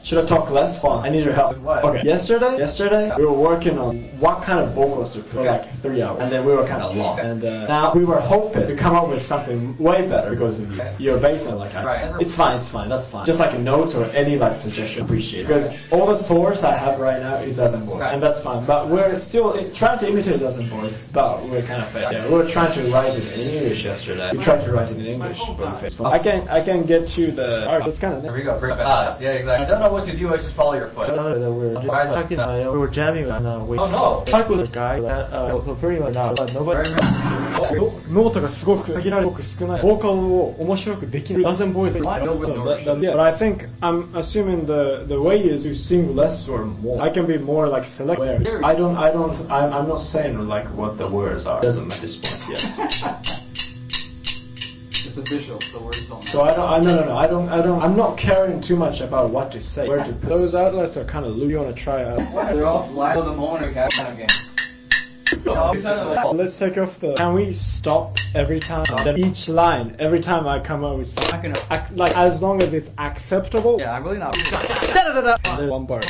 Should I talk less? I need your help. What? Okay. Yesterday, we were working on what kind of vocals to put for like 3 hours, and then we were kind of lost. And now we were hoping to come up with something way better because of you. Your bass and like, it's fine, that's fine. Just like a note or any like suggestion, appreciate it. Because all the source I have right now is Dozen Boys, and that's fine. But we're still trying to imitate Dozen Boys, but we're kind of failed. Yeah, we were trying to write it in English yesterday. We tried to write it in English, but we failed. I can get you the. Alright, that's kind of. There we go. Yeah, exactly. I don't know what to do. I just follow your foot. We were jamming and we talked with a guy that pretty much now, but nobody. ノートがすごく限られて少ないボーカルを面白くできる Dozen Boys. Yeah, but I think I'm assuming the way is to sing less or more. I can be more like selective. I'm not saying like what the words are. It doesn't at this point yet. It's official. The words don't matter. So I'm not caring too much about what to say. Where to put. Those outlets are kind of loose. You want to try out? They're all flat on the moment or kind of game. Let's take off the. Can we stop every time? Then each line, every time I come up with something, like as long as it's acceptable. Yeah, I'm really not. One bar.